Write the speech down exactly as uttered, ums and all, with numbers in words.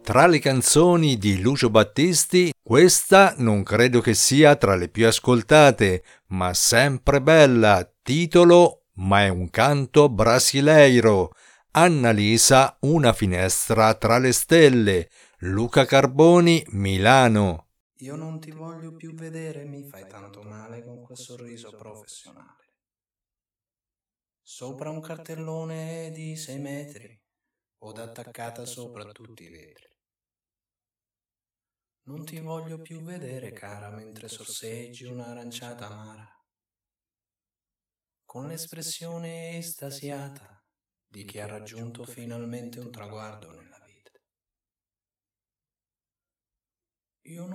Tra le canzoni di Lucio Battisti, questa non credo che sia tra le più ascoltate, ma sempre bella, titolo Ma è un canto brasileiro. Annalisa, Una finestra tra le stelle. Luca Carboni, Milano. Io non ti voglio più vedere, mi fai tanto male con quel sorriso professionale. Sopra un cartellone di sei metri, od attaccata sopra tutti i vetri. Non ti voglio più vedere, cara, mentre sorseggi un'aranciata amara, con l'espressione estasiata di chi ha raggiunto finalmente un traguardo nella vita. Io